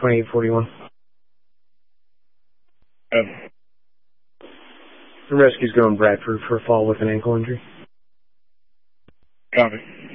2841. The rescue's going Bradford for a fall with an ankle injury. copy.